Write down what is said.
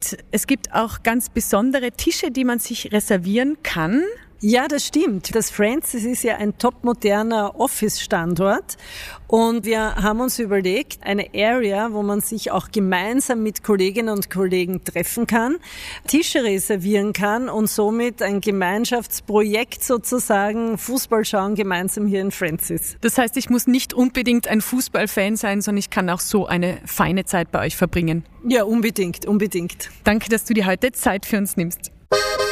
Und es gibt auch ganz besondere Tische, die man sich reservieren kann. Ja, das stimmt. Das Francis ist ja ein topmoderner Office-Standort und wir haben uns überlegt, eine Area, wo man sich auch gemeinsam mit Kolleginnen und Kollegen treffen kann, Tische reservieren kann und somit ein Gemeinschaftsprojekt sozusagen, Fußball schauen gemeinsam hier in Francis. Das heißt, ich muss nicht unbedingt ein Fußballfan sein, sondern ich kann auch so eine feine Zeit bei euch verbringen. Ja, unbedingt. Danke, dass du dir heute Zeit für uns nimmst.